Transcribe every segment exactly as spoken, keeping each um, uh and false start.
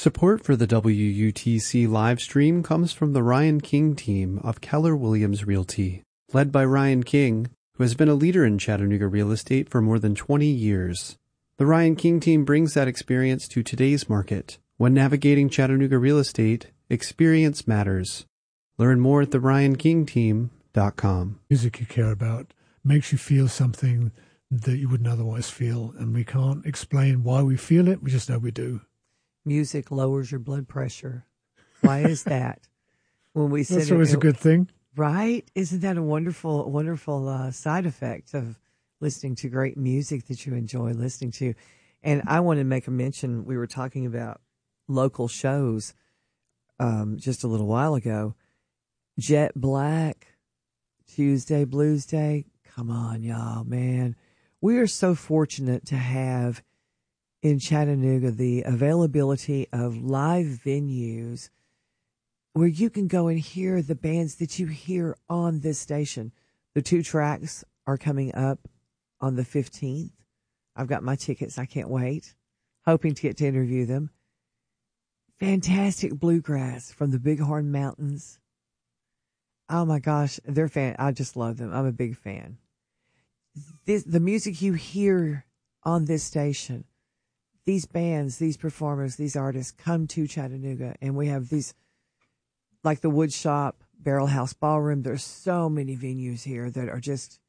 Support for the W U T C live stream comes from the Ryan King team of Keller Williams Realty, led by Ryan King, who has been a leader in Chattanooga real estate for more than twenty years. The Ryan King team brings that experience to today's market. When navigating Chattanooga real estate, experience matters. Learn more at the ryan king team dot com. Music you care about makes you feel something that you wouldn't otherwise feel, and we can't explain why we feel it, we just know we do. Music lowers your blood pressure. Why is that? When we sit That's always it, a good thing. Right? Isn't that a wonderful, wonderful uh, side effect of listening to great music that you enjoy listening to? And I want to make a mention, we were talking about local shows um, just a little while ago. Jet Black, Tuesday Blues Day. Come on, y'all, man. We are so fortunate to have in Chattanooga the availability of live venues where you can go and hear the bands that you hear on this station. The two tracks are coming up on the fifteenth. I've got my tickets. I can't wait. Hoping to get to interview them. Fantastic bluegrass from the Bighorn Mountains. Oh my gosh, they're fan. I just love them. I'm a big fan. This, the music you hear on this station, these bands, these performers, these artists come to Chattanooga, and we have these, like the Wood Shop, Barrel House Ballroom. There's so many venues here that are just,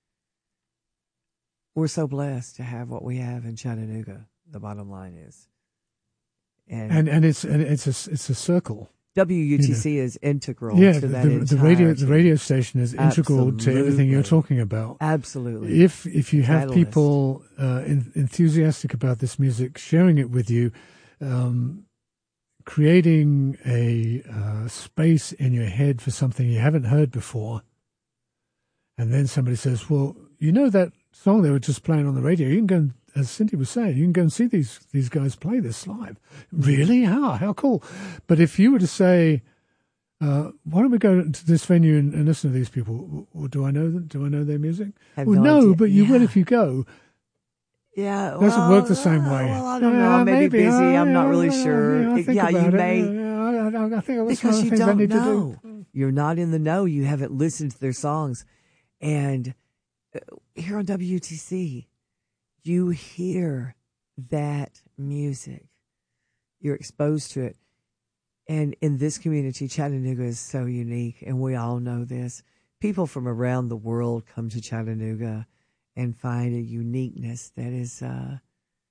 we're so blessed to have what we have in Chattanooga. The bottom line is, and and, and it's and it's a it's a circle. W U T C you know. is integral yeah, to that the, the radio team. The radio station is integral Absolutely. to everything you're talking about. Absolutely. If if you have Catalyst. people uh, in, enthusiastic about this music, sharing it with you, um, creating a uh, space in your head for something you haven't heard before, and then somebody says, "Well, you know that song they were just playing on the radio. You can go and, as Cindy was saying, you can go and see these these guys play this live. Really? How? How cool!" But if you were to say, uh, "Why don't we go to this venue and, and listen to these people?" Well, do I know them? Do I know their music? Have Well, no no, idea. but you Yeah. will if you go. Yeah, It doesn't well, work the same uh, way. Well, I don't Yeah, know. I may maybe. be busy. I, I'm not I, really I, sure. Yeah, I think yeah, about you it. may. Yeah, I, I, I think that's one Because of the you things I don't need know. to do. You're not in the know. You haven't listened to their songs. And uh, here on W U T C, you hear that music. You're exposed to it. And in this community, Chattanooga is so unique, and we all know this. People from around the world come to Chattanooga and find a uniqueness that is, uh,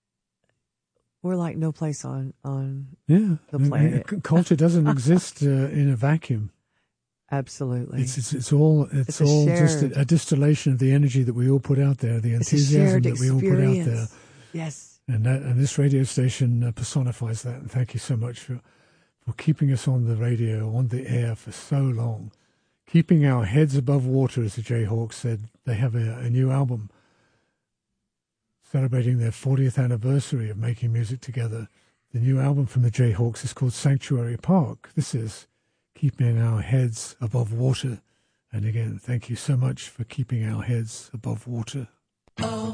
we're like no place on, on Yeah, the planet. I mean, culture doesn't exist uh, in a vacuum. Absolutely. It's it's, it's all it's, It's a all just shared- a, a distillation of the energy that we all put out there, the It's a enthusiasm shared that we all put out there, experience. Yes. and that and this radio station uh, personifies that. And thank you so much for for keeping us on the radio, on the air for so long, keeping our heads above water, as the Jayhawks said. They have a, a new album celebrating their fortieth anniversary of making music together. The new album from the Jayhawks is called Sanctuary Park. This is keeping our heads above water. And again, thank you so much for keeping our heads above water. Oh.